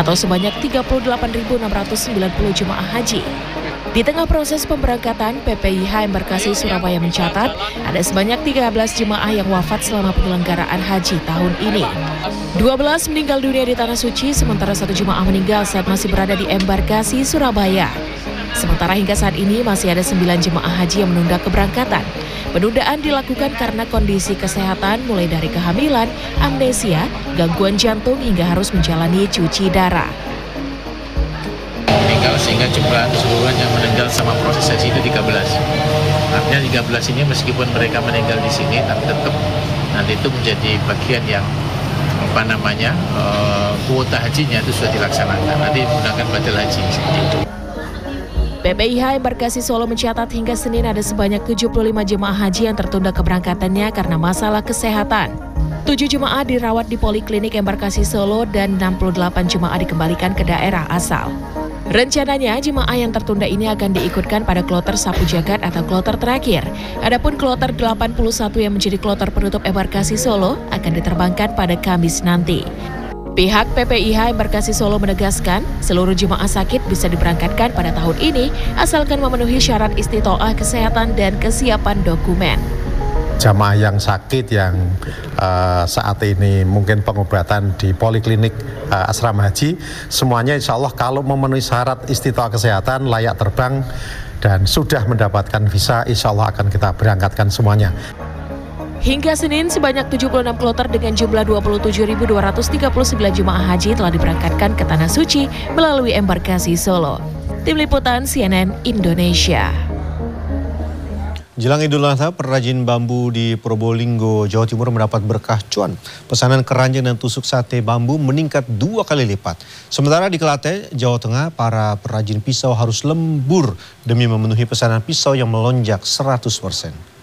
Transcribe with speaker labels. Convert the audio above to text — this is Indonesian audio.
Speaker 1: atau sebanyak 38.690 jemaah haji. Di tengah proses pemberangkatan, PPIH Embarkasi Surabaya mencatat ada sebanyak 13 jemaah yang wafat selama penyelenggaraan haji tahun ini. 12 meninggal dunia di Tanah Suci, sementara 1 jemaah meninggal saat masih berada di Embarkasi Surabaya. Sementara hingga saat ini masih ada 9 jemaah haji yang menunda keberangkatan. Penundaan dilakukan karena kondisi kesehatan mulai dari kehamilan, amnesia, gangguan jantung hingga harus menjalani cuci darah.
Speaker 2: Meninggal sehingga jumlah keseluruhan yang meninggal sama proses haji itu 13. Artinya 13 ini meskipun mereka meninggal di sini, tapi tetap nanti itu menjadi bagian yang kuota hajinya itu sudah dilaksanakan. Nanti menggunakan badal haji seperti itu.
Speaker 1: PPIH Embarkasi Solo mencatat hingga Senin ada sebanyak 75 jemaah haji yang tertunda keberangkatannya karena masalah kesehatan. 7 jemaah dirawat di Poliklinik Embarkasi Solo dan 68 jemaah dikembalikan ke daerah asal. Rencananya jemaah yang tertunda ini akan diikutkan pada kloter Sapu Jagad atau kloter terakhir. Adapun kloter 81 yang menjadi kloter penutup Embarkasi Solo akan diterbangkan pada Kamis nanti. Pihak PPIH Embarkasi Solo menegaskan seluruh jemaah sakit bisa diberangkatkan pada tahun ini asalkan memenuhi syarat istitoah kesehatan dan kesiapan dokumen.
Speaker 3: Jamaah yang sakit yang saat ini mungkin pengobatan di Poliklinik Asrama Haji, semuanya insya Allah kalau memenuhi syarat istitoah kesehatan, layak terbang dan sudah mendapatkan visa, insya Allah akan kita berangkatkan semuanya.
Speaker 1: Hingga Senin, sebanyak 76 kloter dengan jumlah 27.239 jemaah haji telah diberangkatkan ke Tanah Suci melalui Embarkasi Solo. Tim Liputan CNN Indonesia.
Speaker 4: Jelang Idul Adha, perajin bambu di Probolinggo, Jawa Timur mendapat berkah cuan. Pesanan keranjang dan tusuk sate bambu meningkat 2 kali lipat. Sementara di Kelate, Jawa Tengah, para perajin pisau harus lembur demi memenuhi pesanan pisau yang melonjak 100%.